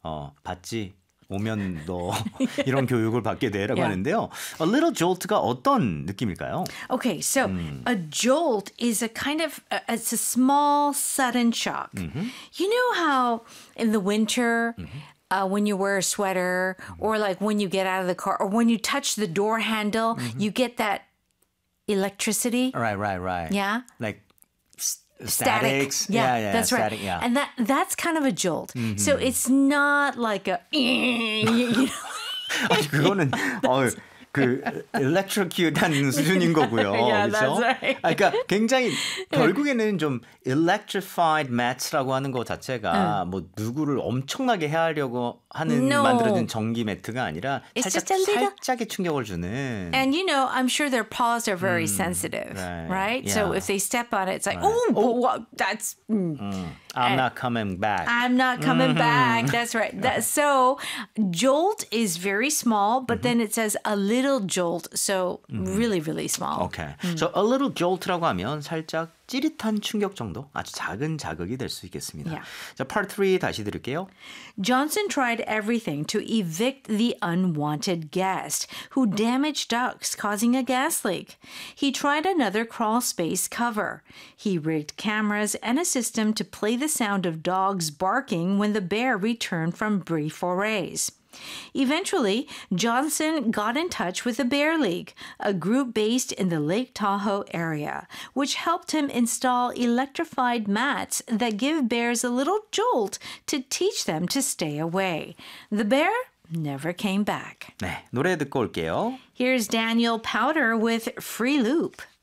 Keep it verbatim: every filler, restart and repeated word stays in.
어, 받지? 오면 너 이런 교육을 받게 돼라고 Yeah. 하는데요. A little jolt가 어떤 느낌일까요? Okay, so a jolt is a kind of uh, it's a small sudden shock. You know how in the winter uh, when you wear a sweater or like when you get out of the car or when you touch the door handle, you get that electricity. Right, right, right. Yeah. Like s- Static. statics. Yeah, yeah, yeah, that's static, right. yeah. And that that's kind of a jolt. So it's not like a you know, 아니, 그거는 어, 그 electrocute한 수준인 거고요. Yeah, 그렇죠? that's right. 아, 그러니까 굉장히 결국에는 좀 electrified mats라고 하는 것 자체가 뭐 누구를 엄청나게 해하려고 하는 No. 만들어진 전기 매트가 아니라 It's 살짝 just a little- 살짝의 충격을 주는. And you know, I'm sure their paws are very sensitive, right. right? So Yeah. if they step on it, it's like, oh, wha- that's. mm, I'm not coming back. I'm not coming back. That's right. That, so jolt is very small, but then it says a little jolt. So really, really small. Okay. So a little jolt라고 하면 살짝 찌릿한 충격 정도, 아주 작은 자극이 될 수 있겠습니다. Yeah. 자, part three 다시 드릴게요. Johnson tried everything to evict the unwanted guest who damaged ducts, causing a gas leak. He tried another crawl space cover. He rigged cameras and a system to play the sound of dogs barking when the bear returned from brief forays. Eventually, Johnson got in touch with the Bear League, a group based in the Lake Tahoe area, which helped him install electrified mats that give bears a little jolt to teach them to stay away. The bear never came back. 네, 노래 듣고 올게요. Here's Daniel Powder with Free Loop.